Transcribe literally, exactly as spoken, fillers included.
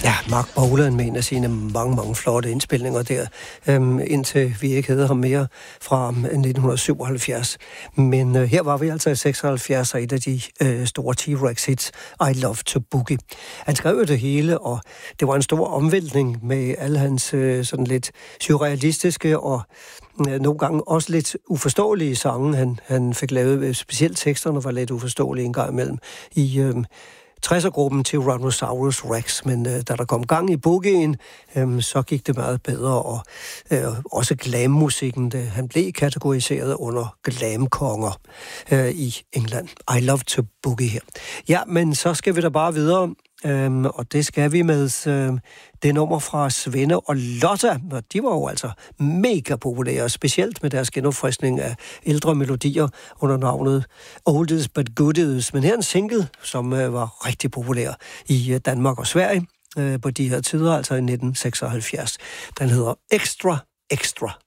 Ja, Mark Bolan med en af sine mange, mange flotte indspilninger der, øhm, indtil vi ikke havde ham mere fra nitten syvoghalvfjerds. Men øh, her var vi altså i seksoghalvfjerds, og et af de øh, store T-Rex hits, I Love to Boogie. Han skrev jo det hele, og det var en stor omvæltning med alle hans øh, sådan lidt surrealistiske og øh, nogle gange også lidt uforståelige sange, han, han fik lavet. Specielt teksterne var lidt uforståelige en gang imellem i øh, tresser-gruppen til Tyrannosaurus Rex, men øh, da der kom gang i boogien, øh, så gik det meget bedre, og øh, også glam-musikken, det, han blev kategoriseret under glam-konger øh, i England. I Love to Boogie her. Ja, men så skal vi da bare videre, øh, og det skal vi med øh, det nummer fra Svende og Lotta, og de var jo altså mega populære, specielt med deres genopfriskning af ældre melodier under navnet Oldies But Goodies. Men her er en single, som øh, var rigtig populær i øh, Danmark og Sverige øh, på de her tider, altså i nitten seksoghalvfjerds. Den hedder Extra Extra.